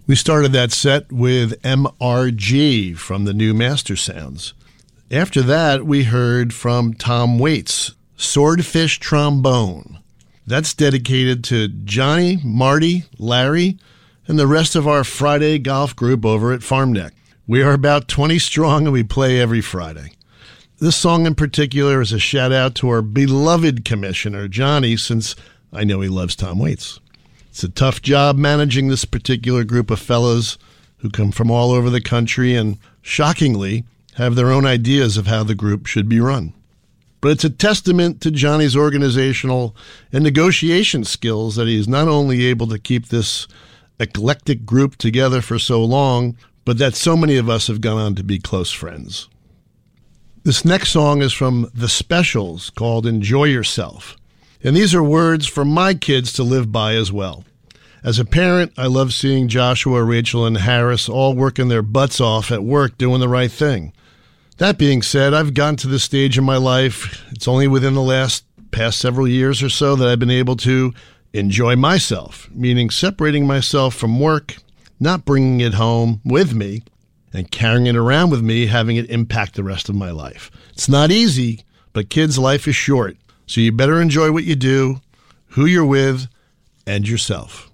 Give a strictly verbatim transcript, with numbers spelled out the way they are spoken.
We started that set with M R G from the new Master Sounds. After that, we heard from Tom Waits, Swordfish Trombone. That's dedicated to Johnny, Marty, Larry, and the rest of our Friday golf group over at Farm Deck. We are about twenty strong and we play every Friday. This song in particular is a shout out to our beloved commissioner, Johnny, since I know he loves Tom Waits. It's a tough job managing this particular group of fellows who come from all over the country and, shockingly, have their own ideas of how the group should be run. But it's a testament to Johnny's organizational and negotiation skills that he is not only able to keep this eclectic group together for so long, but that so many of us have gone on to be close friends. This next song is from The Specials, called Enjoy Yourself. And these are words for my kids to live by as well. As a parent, I love seeing Joshua, Rachel, and Harris all working their butts off at work doing the right thing. That being said, I've gotten to this stage in my life, it's only within the last past several years or so that I've been able to enjoy myself, meaning separating myself from work, not bringing it home with me, and carrying it around with me, having it impact the rest of my life. It's not easy, but kids, life is short. So you better enjoy what you do, who you're with, and yourself.